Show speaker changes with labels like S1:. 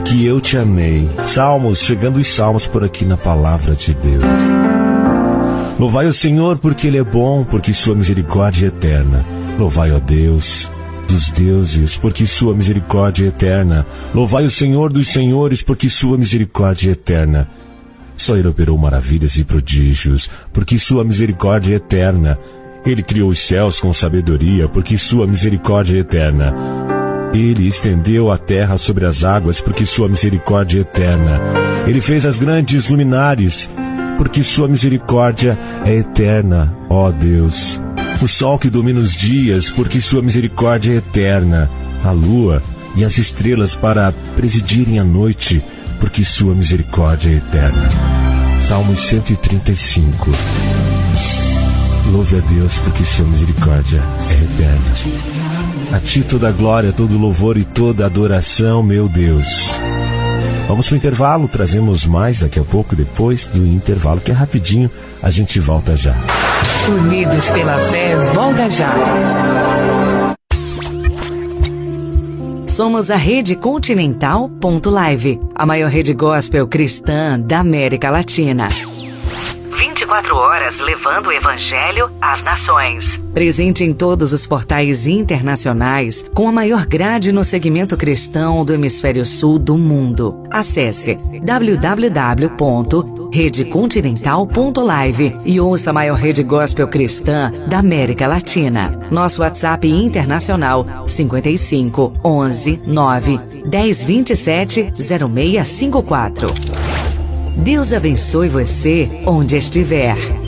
S1: porque eu te amei. Salmos, chegando os salmos por aqui na palavra de Deus. Louvai o Senhor porque Ele é bom, porque sua misericórdia é eterna. Louvai, ó Deus dos deuses, porque sua misericórdia é eterna. Louvai o Senhor dos senhores, porque sua misericórdia é eterna. Só Ele operou maravilhas e prodígios, porque sua misericórdia é eterna. Ele criou os céus com sabedoria, porque sua misericórdia é eterna. Ele estendeu a terra sobre as águas, porque sua misericórdia é eterna. Ele fez as grandes luminares, porque sua misericórdia é eterna, ó Deus. O sol que domina os dias, porque sua misericórdia é eterna. A lua e as estrelas para presidirem a noite, porque sua misericórdia é eterna. Salmos 135. Louve a Deus, porque sua misericórdia é eterna. A ti toda a glória, todo o louvor e toda a adoração, meu Deus. Vamos para o intervalo, trazemos mais daqui a pouco, depois do intervalo, que é rapidinho, a gente volta já.
S2: Unidos pela fé, volta já. Somos a Rede Continental.live, a maior rede gospel cristã da América Latina. 24 horas levando o Evangelho às nações. Presente em todos os portais internacionais, com a maior grade no segmento cristão do hemisfério sul do mundo. Acesse www.redecontinental.live e ouça a maior rede gospel cristã da América Latina. Nosso WhatsApp internacional 55 11 9 10 27 0654. Deus abençoe você onde estiver.